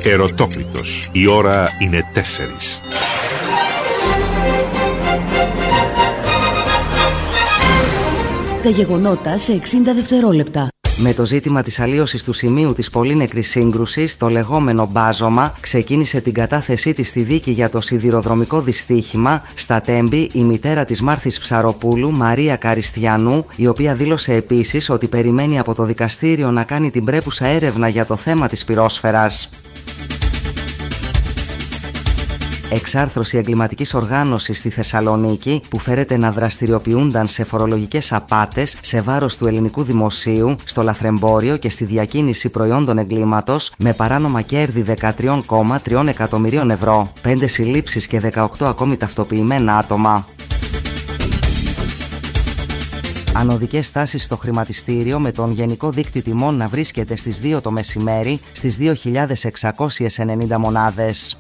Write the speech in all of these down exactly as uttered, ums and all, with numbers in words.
Ερωτόκριτος. Η ώρα είναι τέσσερις. Τα γεγονότα σε εξήντα δευτερόλεπτα. Με το ζήτημα της αλλίωσης του σημείου της πολύ νεκρής σύγκρουσης, το λεγόμενο μπάζωμα, ξεκίνησε την κατάθεσή της στη δίκη για το σιδηροδρομικό δυστύχημα στα Τέμπη η μητέρα της Μάρθης Ψαροπούλου, Μαρία Καριστιανού, η οποία δήλωσε επίσης ότι περιμένει από το δικαστήριο να κάνει την πρέπουσα έρευνα για το θέμα της πυρόσφαιρας. Εξάρθρωση εγκληματικής οργάνωσης στη Θεσσαλονίκη που φέρεται να δραστηριοποιούνταν σε φορολογικές απάτες σε βάρος του ελληνικού δημοσίου, στο λαθρεμπόριο και στη διακίνηση προϊόντων εγκλήματος με παράνομα κέρδη δεκατρία κόμμα τρία εκατομμυρίων ευρώ, πέντε συλλήψεις και δεκαοκτώ ακόμη ταυτοποιημένα άτομα. Ανωδικές στάσεις στο χρηματιστήριο με τον γενικό δείκτη τιμών να βρίσκεται στις δύο το μεσημέρι στις δύο χιλιάδες εξακόσιες ενενήντα μονάδες.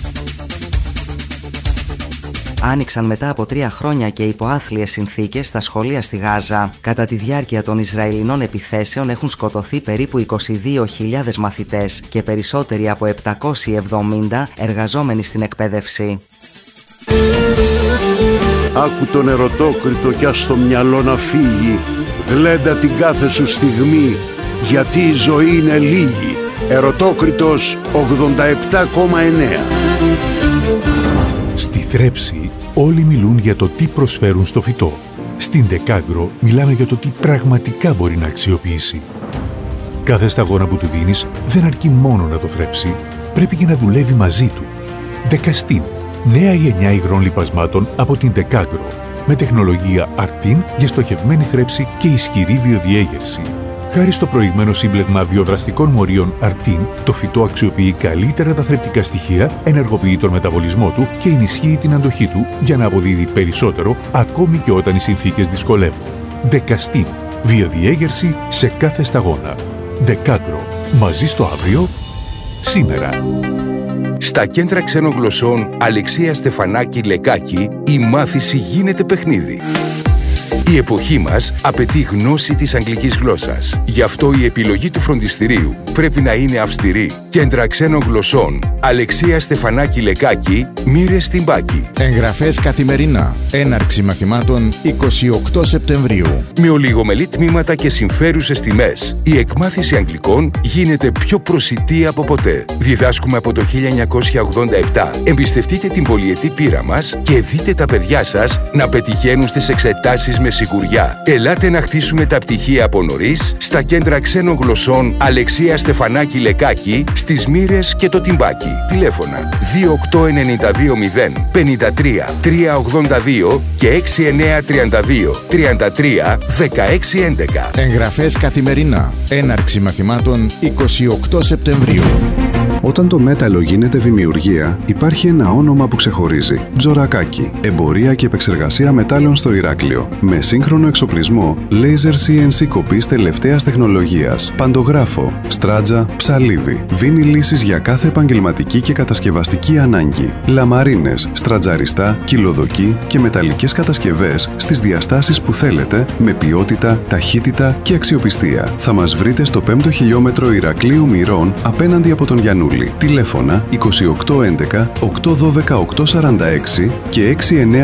Άνοιξαν μετά από τρία χρόνια και υπό άθλιες συνθήκες στα σχολεία στη Γάζα. Κατά τη διάρκεια των Ισραηλινών επιθέσεων έχουν σκοτωθεί περίπου είκοσι δύο χιλιάδες μαθητές και περισσότεροι από επτακόσιοι εβδομήντα εργαζόμενοι στην εκπαίδευση. Άκου τον ερωτόκριτο κι ας το μυαλό να φύγει. Γλέντα την κάθε σου στιγμή, γιατί η ζωή είναι λίγη. Ερωτόκριτος ογδόντα επτά κόμμα εννέα. Στη θρέψη όλοι μιλούν για το τι προσφέρουν στο φυτό. Στην Ντεκάγκρο μιλάμε για το τι πραγματικά μπορεί να αξιοποιήσει. Κάθε σταγόνα που του δίνεις δεν αρκεί μόνο να το θρέψει, πρέπει και να δουλεύει μαζί του. Ντεκαστίν, νέα γενιά υγρών λιπασμάτων από την Ντεκάγκρο, με τεχνολογία Artin για στοχευμένη θρέψη και ισχυρή βιοδιέγερση. Χάρη στο προηγμένο σύμπλεγμα βιοδραστικών μορίων Artin, το φυτό αξιοποιεί καλύτερα τα θρεπτικά στοιχεία, ενεργοποιεί τον μεταβολισμό του και ενισχύει την αντοχή του για να αποδίδει περισσότερο ακόμη και όταν οι συνθήκες δυσκολεύουν. Ντεκαστίν. Βιοδιέγερση σε κάθε σταγόνα. Ντεκάγκρο. Μαζί στο αύριο, σήμερα. Στα κέντρα ξένων γλωσσών Αλεξία Στεφανάκη Λεκάκη η μάθηση γίνεται παιχνίδι. Η εποχή μας απαιτεί γνώση της αγγλικής γλώσσας. Γι' αυτό η επιλογή του φροντιστηρίου πρέπει να είναι αυστηρή. Κέντρα ξένων γλωσσών Αλεξία Στεφανάκη Λεκάκη, Μοίρες στην Πάκη. Εγγραφές καθημερινά. Έναρξη μαθημάτων εικοστή όγδοη Σεπτεμβρίου. Με ολιγομελή τμήματα και συμφέρουσες τιμές, η εκμάθηση αγγλικών γίνεται πιο προσιτή από ποτέ. Διδάσκουμε από το χίλια εννιακόσια ογδόντα επτά. Εμπιστευτείτε την πολυετή πείρα μας και δείτε τα παιδιά σας να πετυχαίνουν στις εξετάσεις με σιγουριά. Ελάτε να χτίσουμε τα πτυχία από νωρίς στα κέντρα ξένων γλωσσών Αλεξία Στεφανάκη Λεκάκη, στις Μοίρες και το Τιμπάκι. Τηλέφωνα δύο οκτώ εννιά δύο μηδέν πενήντα τρία τριακόσια ογδόντα δύο και έξι εννιά τρία δύο τριάντα τρία δεκαέξι έντεκα. Εγγραφές καθημερινά. Έναρξη μαθημάτων εικοστή όγδοη Σεπτεμβρίου. Όταν το μέταλλο γίνεται δημιουργία, υπάρχει ένα όνομα που ξεχωρίζει. Τζορακάκι. Εμπορία και επεξεργασία μετάλλων στο Ηράκλειο. Με σύγχρονο εξοπλισμό, laser σι εν σι κοπής τελευταίας τεχνολογίας. Παντογράφο, στράτζα, ψαλίδι. Δίνει λύσεις για κάθε επαγγελματική και κατασκευαστική ανάγκη. Λαμαρίνες, στρατζαριστά, κυλοδοκή και μεταλλικές κατασκευές στις διαστάσεις που θέλετε, με ποιότητα, ταχύτητα και αξιοπιστία. Θα μας βρείτε στο πέμπτο χιλιόμετρο Ηρακλείου Μυρών, απέναντι από τον Γιαννούλη. Τηλέφωνα είκοσι οκτώ έντεκα οκτακόσια δώδεκα οκτακόσια σαράντα έξι και έξι εννιά